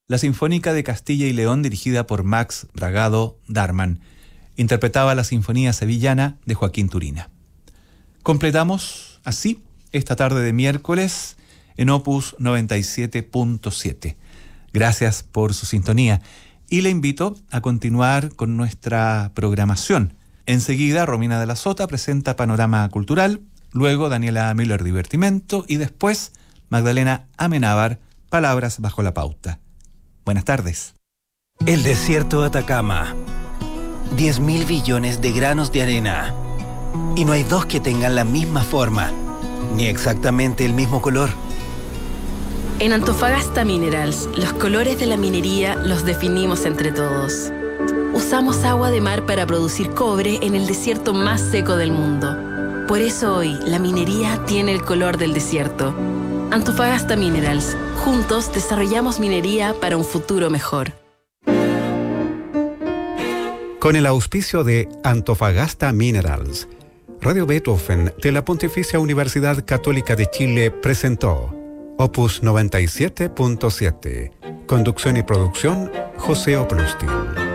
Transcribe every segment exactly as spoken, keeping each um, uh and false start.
la Sinfónica de Castilla y León dirigida por Max Bragado Darman. Interpretaba la Sinfonía Sevillana de Joaquín Turina. Completamos así esta tarde de miércoles en Opus noventa y siete punto siete. Gracias por su sintonía y le invito a continuar con nuestra programación. Enseguida, Romina de la Sota presenta Panorama Cultural, luego Daniela Miller Divertimento y después Magdalena Amenábar, Palabras bajo la pauta. Buenas tardes. El desierto de Atacama. diez mil billones de granos de arena. Y no hay dos que tengan la misma forma, ni exactamente el mismo color. En Antofagasta Minerals, los colores de la minería los definimos entre todos. Usamos agua de mar para producir cobre en el desierto más seco del mundo. Por eso hoy, la minería tiene el color del desierto. Antofagasta Minerals. Juntos desarrollamos minería para un futuro mejor. Con el auspicio de Antofagasta Minerals, Radio Beethoven de la Pontificia Universidad Católica de Chile presentó Opus noventa y siete punto siete. Conducción y producción, José Oplustin.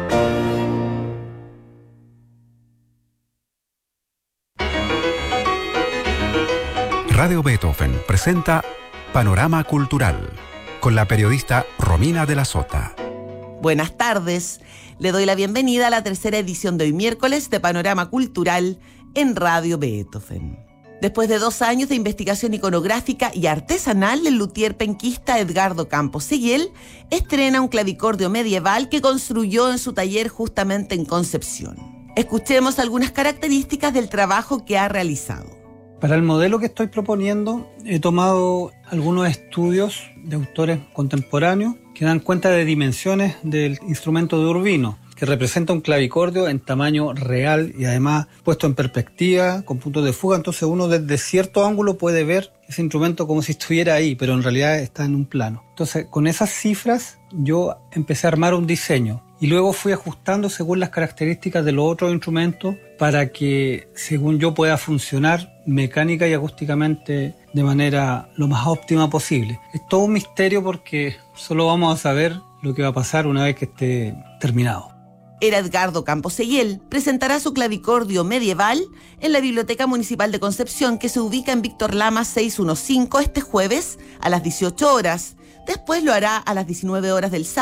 Radio Beethoven presenta Panorama Cultural con la periodista Romina de la Sota. Buenas tardes. Le doy la bienvenida a la tercera edición de hoy miércoles de Panorama Cultural en Radio Beethoven. Después de dos años de investigación iconográfica y artesanal, el luthier penquista Edgardo Campos Seguiel estrena un clavicordio medieval que construyó en su taller justamente en Concepción. Escuchemos algunas características del trabajo que ha realizado. Para el modelo que estoy proponiendo, he tomado algunos estudios de autores contemporáneos que dan cuenta de dimensiones del instrumento de Urbino, que representa un clavicordio en tamaño real y además puesto en perspectiva, con puntos de fuga. Entonces uno desde cierto ángulo puede ver ese instrumento como si estuviera ahí, pero en realidad está en un plano. Entonces con esas cifras yo empecé a armar un diseño y luego fui ajustando según las características de los otros instrumentos para que, según yo, pueda funcionar mecánica y acústicamente de manera lo más óptima posible. Es todo un misterio porque solo vamos a saber lo que va a pasar una vez que esté terminado. Era Edgardo Campos Seguiel. Presentará su clavicordio medieval en la Biblioteca Municipal de Concepción, que se ubica en Víctor Lama seiscientos quince este jueves a las dieciocho horas. Después lo hará a las diecinueve horas del sábado